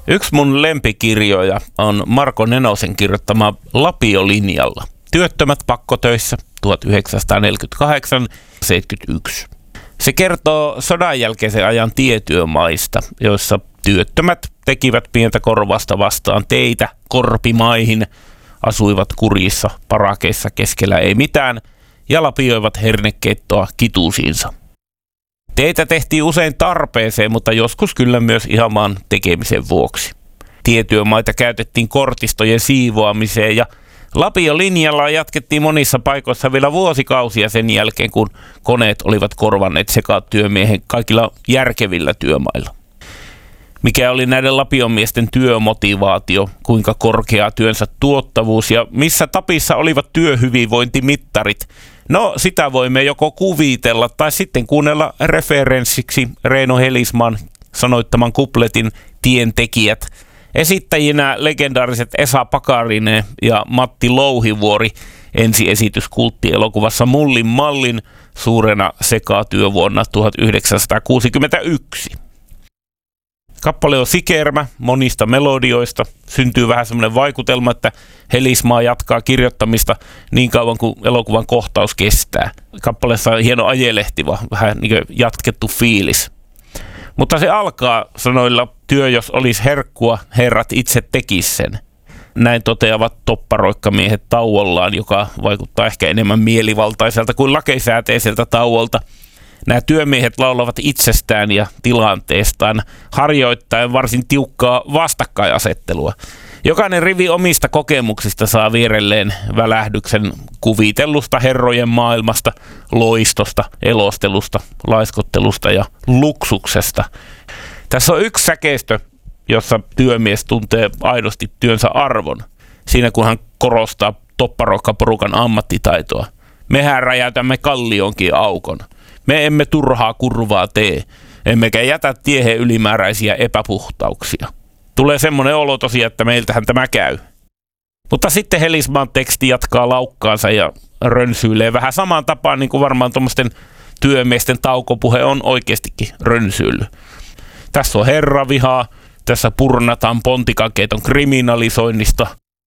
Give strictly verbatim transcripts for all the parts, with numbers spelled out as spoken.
Yksi mun lempikirjoja on Marko Nenosen kirjoittama Lapiolinjalla. Työttömät pakkotöissä tuhatyhdeksänsataaneljäkymmentäkahdeksan seitsemänkymmentäyksi. Se kertoo sodan jälkeisen ajan tietyömaista, joissa työttömät tekivät pientä korvasta vastaan teitä korpimaihin, asuivat kurjissa parakeissa keskellä ei mitään ja lapioivat hernekeittoa kituusiinsa. Teitä tehtiin usein tarpeeseen, mutta joskus kyllä myös ihan maan tekemisen vuoksi. Tietyömaita käytettiin kortistojen siivoamiseen ja Lapiolinjalla jatkettiin monissa paikoissa vielä vuosikausia sen jälkeen, kun koneet olivat korvanneet sekatyömiehen kaikilla järkevillä työmailla. Mikä oli näiden lapiomiesten työmotivaatio, kuinka korkea työnsä tuottavuus ja missä tapissa olivat työhyvinvointimittarit? No sitä voimme joko kuvitella tai sitten kuunnella referenssiksi Reino Helismaan sanoittaman kupletin Tientekijät. Esittäjinä legendaariset Esa Pakarinen ja Matti Louhivuori ensiesitys kulttielokuvassa Mullin mallin suurena sekatyövuonna tuhatyhdeksänsataakuusikymmentäyksi. Kappale on sikermä monista melodioista. Syntyy vähän semmoinen vaikutelma, että Helismaa jatkaa kirjoittamista niin kauan kuin elokuvan kohtaus kestää. Kappaleessa on hieno ajelehtiva, vähän niin kuin jatkettu fiilis. Mutta se alkaa sanoilla työ, jos olisi herkkua, herrat itse tekis sen. Näin toteavat topparoikkamiehet tauollaan, joka vaikuttaa ehkä enemmän mielivaltaiselta kuin lakeisääteiseltä tauolta. Nämä työmiehet laulavat itsestään ja tilanteestaan, harjoittaen varsin tiukkaa vastakkainasettelua. Jokainen rivi omista kokemuksista saa vierelleen välähdyksen kuvitellusta herrojen maailmasta, loistosta, elostelusta, laiskottelusta ja luksuksesta. Tässä on yksi säkeistö, jossa työmies tuntee aidosti työnsä arvon. Siinä kun hän korostaa topparoikkaporukan ammattitaitoa. Mehän räjäytämme kallionkin aukon. Me emme turhaa kurvaa tee, emmekä jätä tiehen ylimääräisiä epäpuhtauksia. Tulee semmoinen olo tosiaan, että meiltähän tämä käy. Mutta sitten Helismaan teksti jatkaa laukkaansa ja rönsyilee vähän samaan tapaan, niin kuin varmaan tuommoisten työmiesten taukopuhe on oikeastikin rönsyily. Tässä on herravihaa, tässä purnataan pontikakeiton kriminalisoinnista.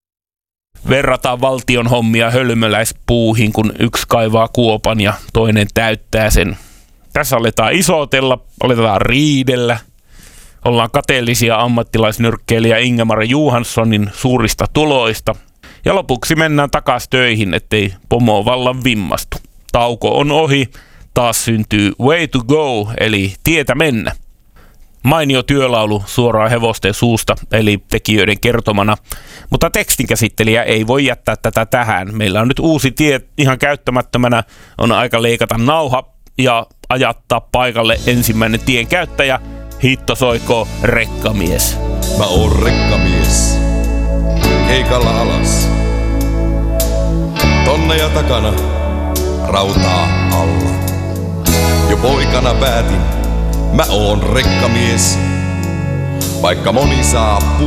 Verrataan valtion hommia hölmöläispuuhin, kun yksi kaivaa kuopan ja toinen täyttää sen. Tässä aletaan isotella, aletaan riidellä. Ollaan kateellisia ammattilaisnyrkkeilijä Ingemar Johanssonin suurista tuloista. Ja lopuksi mennään takaisin töihin, ettei pomo vallan vimmastu. Tauko on ohi, taas syntyy way to go, eli tietä mennä. Mainio työlaulu suoraan hevosten suusta, eli tekijöiden kertomana. Mutta tekstinkäsittelijä ei voi jättää tätä tähän. Meillä on nyt uusi tie ihan käyttämättömänä. On aika leikata nauha ja ajattaa paikalle ensimmäinen tien käyttäjä. Hitto soikoo rekkamies. Mä oon rekkamies. Keikalla alas. Tonneja takana. Rautaa alla. Jo poikana päätin. Mä oon rekkamies. Vaikka moni saa